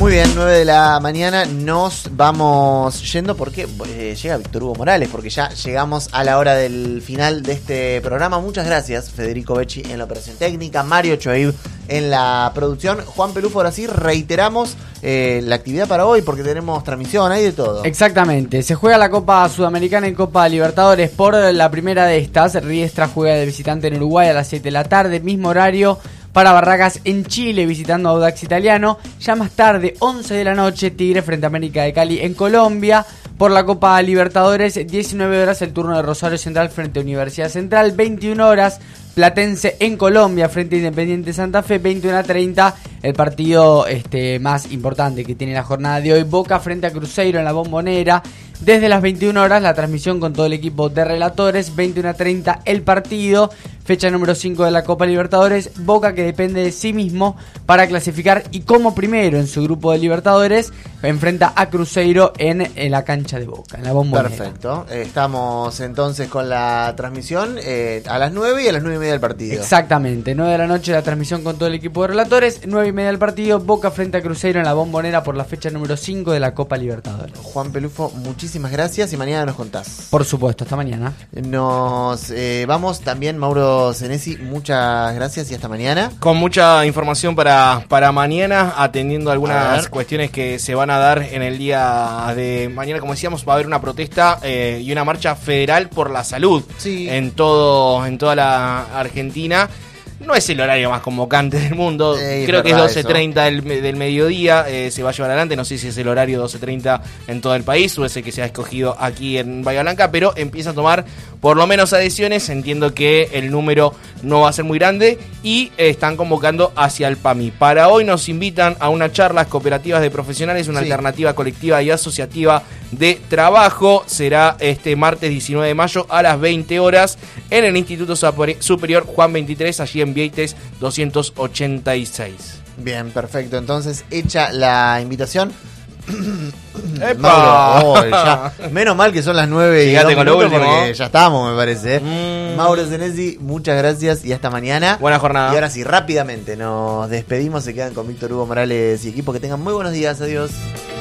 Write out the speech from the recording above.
Muy bien, 9 de la mañana nos vamos yendo porque llega Víctor Hugo Morales, porque ya llegamos a la hora del final de este programa. Muchas gracias, Federico Becci en la operación técnica, Mario Choib en la producción. Juan Pelufo, ahora sí, reiteramos la actividad para hoy porque tenemos transmisión, hay de todo. Exactamente, se juega la Copa Sudamericana y Copa Libertadores por la primera de estas. Riestra juega de visitante en Uruguay a las 7 de la tarde, mismo horario para Barracas en Chile visitando a Audax Italiano. Ya más tarde, 11 de la noche, Tigre frente a América de Cali en Colombia. Por la Copa Libertadores, 19 horas el turno de Rosario Central frente a Universidad Central. 21 horas Platense en Colombia frente a Independiente Santa Fe. 21:30 el partido más importante que tiene la jornada de hoy. Boca frente a Cruzeiro en la Bombonera. Desde las 21 horas la transmisión con todo el equipo de relatores. 21:30 el partido. Fecha número 5 de la Copa Libertadores. Boca, que depende de sí mismo para clasificar y como primero en su grupo de Libertadores, enfrenta a Cruzeiro en la cancha de Boca, en la Bombonera. Perfecto. Estamos entonces con la transmisión a las 9 y a las 9:30 del partido. Exactamente. 9 de la noche la transmisión con todo el equipo de relatores. 9:30 del partido. Boca frente a Cruzeiro en la Bombonera por la fecha número 5 de la Copa Libertadores. Juan Pelufo, muchísimas gracias y mañana nos contás. Por supuesto, hasta mañana. Nos vamos también, Mauro Senesi, muchas gracias y hasta mañana. Con mucha información para mañana, atendiendo algunas cuestiones que se van a dar en el día de mañana. Como decíamos, va a haber una protesta y una marcha federal por la salud en toda la Argentina. No es el horario más convocante del mundo, creo que es 12:30 del mediodía, se va a llevar adelante, no sé si es el horario 12:30 en todo el país o ese que se ha escogido aquí en Bahía Blanca, pero empieza a tomar por lo menos adhesiones, entiendo que el número no va a ser muy grande y están convocando hacia el PAMI. Para hoy nos invitan a una charla, las cooperativas de profesionales, una alternativa colectiva y asociativa de trabajo. Será este martes 19 de mayo a las 20 horas en el Instituto Superior Juan 23, allí en Vieites 286. Bien, perfecto. Entonces, hecha la invitación. Mauro, ya. Menos mal que son las 9 y 2 minutos porque ya estamos, me parece. Mauro Senesi, muchas gracias y hasta mañana. Buena jornada. Y ahora sí, rápidamente nos despedimos. Se quedan con Víctor Hugo Morales y equipo. Que tengan muy buenos días. Adiós.